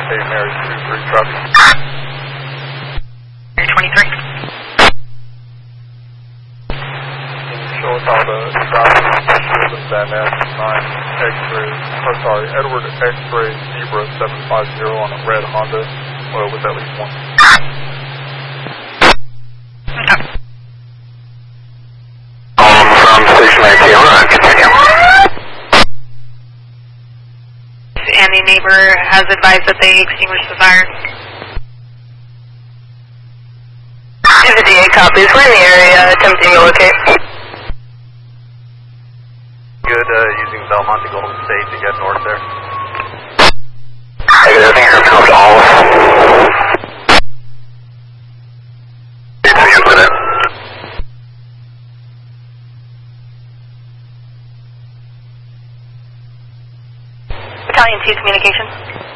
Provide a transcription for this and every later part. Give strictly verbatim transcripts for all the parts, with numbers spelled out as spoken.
Hey, Mary, two three, copy. Mary twenty-three. Can you show us how the traffic is in Van Ness nine X-ray, or sorry, Edward X-ray Zebra seven five zero on a red Honda uh, with at least one? Okay. Um, from station nineteen, we're on continue. And the neighbor has advised that they extinguish the fire. fifty-eight copies. We're in the area attempting to locate. Good, uh, using Belmonte Golden State to get north there. Hey, I think you're coming all. It's the incident. Battalion two communications.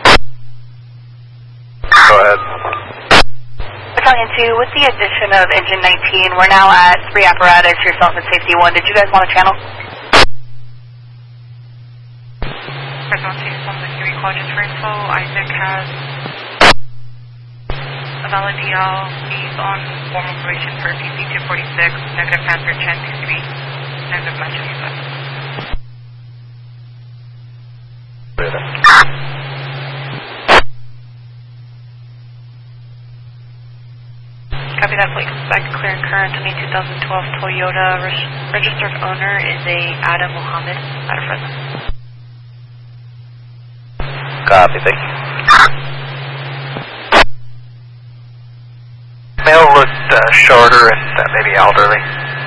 Go ahead. Battalion two, with the addition of engine nineteen, we're now at three apparatus, yourself and safety one. Did you guys want a channel? Personal two, some of the Huey call just for info. Isaac has a valid D L. He's on formal probation for P C two forty-six, negative Panther Chen two three, negative Manchester. Copy that, flight comes back clear and current on a two thousand twelve Toyota. Re registered owner is a Adam Mohammed out of Fresno. Copy, thank you. Male looked uh, shorter and uh, maybe elderly.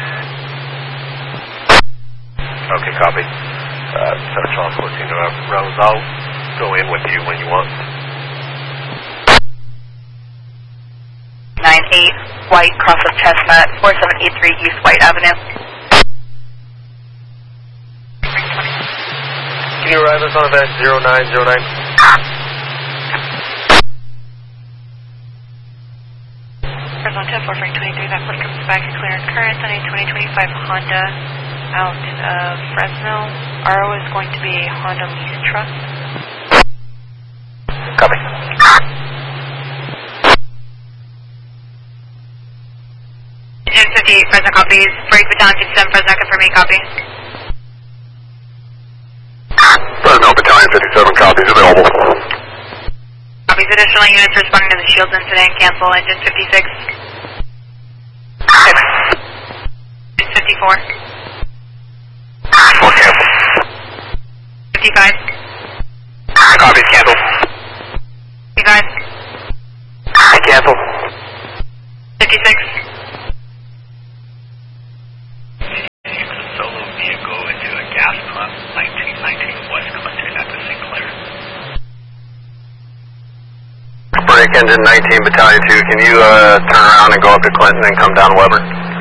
Okay, copy. Uh, Central fourteen to Rose, I'll go in with you when you want. nine eight, White, cross of Chestnut, four seven eight three East White Avenue. Can you arrive us on event zero nine zero nine? Arizona ten four twenty-three, that flight comes back clear and current on a twenty twenty-five Honda out of Fresno. R O is going to be a Honda lease truck. Copy. ten fifty-eight, Fresno copies. Break Battalion fifty-seven, Fresno confirming copy. Fresno Battalion fifty-seven copies available. Copies. Additional units responding to the Shields incident. Cancel engine fifty-six. Engine fifty-four. Four cancel. fifty-five. Copies cancel. fifty-five. Cancel. fifty-six. Solo vehicle into a gas pump, nineteen nineteen West Clinton at the Sinclair. Break engine nineteen Battalion two, can you uh, turn around and go up to Clinton and come down Weber?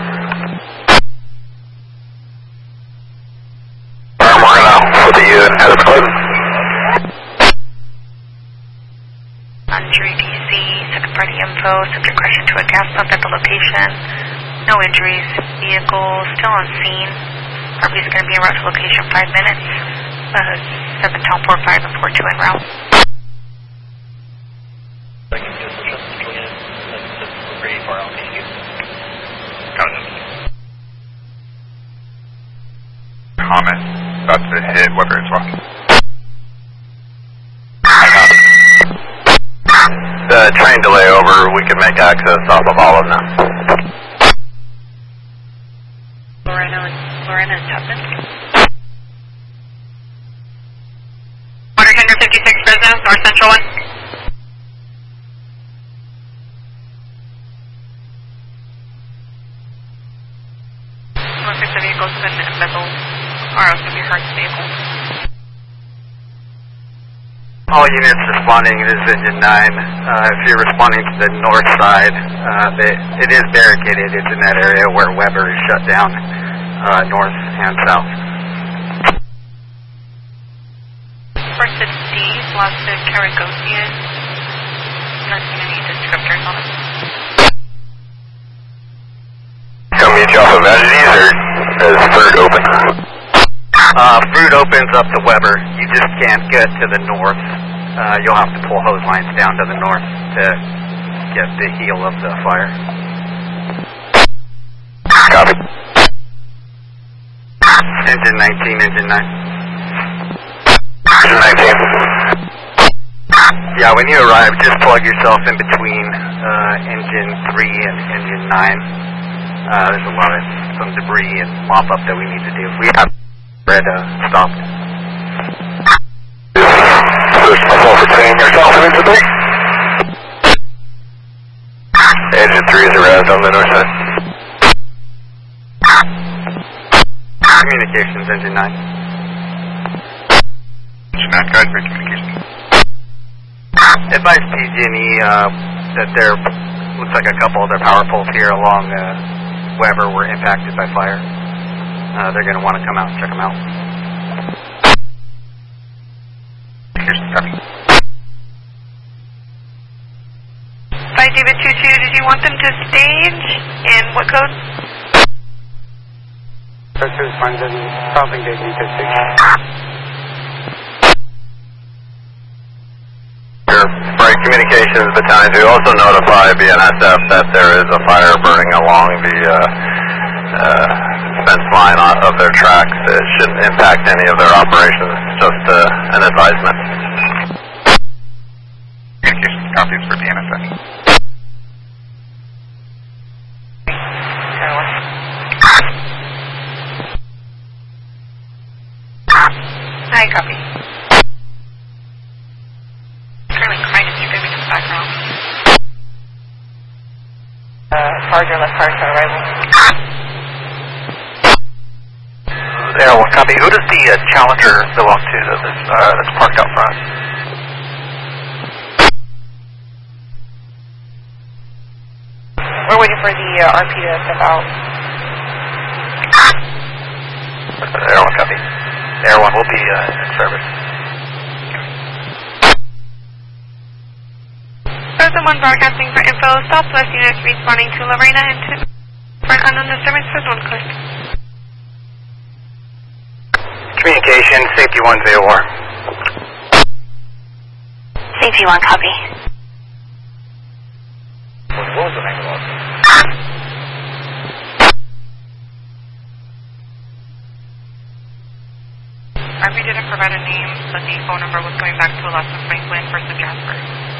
I'm running out with the unit at Clinton. Entry D C, second party info, subject crashed into a gas pump at the location. No injuries. Vehicle still on scene. Probably is going to be en route to location five minutes. Uh, seven Tom four five and four two en route. I can just adjust the unit. That's pretty far out. Got it. Comment. About to hit Weber as well. The train delay over, we can make access off of all of them. Lorena and Lorena and Tubman. Water tender fifty-six Fresno, North Central one. Looks like the vehicle's been embezzled. Or else it'll be hurt vehicle. All units responding, it is engine nine. Uh, if you're responding to the north side, uh, they, it is barricaded. It's in that area where Weber is shut down, uh, north and south. First it's D, last is Caragosian. Not seeing any descriptors on it. Come meet you off of Vanities, or is Fruit open? Uh, Fruit opens up to Weber. You just can't get to the north uh, you'll have to pull hose lines down to the north to get the heel of the fire. Copy. Engine nineteen, engine nine. Engine nineteen. Yeah, when you arrive, just plug yourself in between uh, engine three and engine nine. Uh, there's a lot of some debris and mop up that we need to do. We have red uh, stopped. First of all, for seeing yourself in engine three. Engine three is around on the north side. Communications, engine nine. Engine nine, guide for communications. Advise P G and E uh, that there looks like a couple of their power poles here along uh, Weber were impacted by fire. Uh, they're going to want to come out and check them out. By David two two, did you want them to stage? And what code? First responders probably they need to stage. Break communications battalion to also notify B N S F that there is a fire burning along the uh, uh, fence line of their tracks. It shouldn't impact any of their operations, just uh, an advisement. Communications copies for B N S F. Hi, copy. Currently crying and screaming in the background. Uh, Charger, left car to arrival. Air one copy. Who does the uh, Challenger belong to that is, uh, that's parked out front? We're waiting for the uh, R P to step out. Air one copy. Air one will be uh, in service. Frozen one broadcasting for info. Southwest units responding to Lorena and to for an unknown disturbance for zone code. Communication, safety one, zero war. Safety one, copy. What was the name of it? R P didn't provide a name, but the phone number was going back to Alaska Franklin versus Jasper.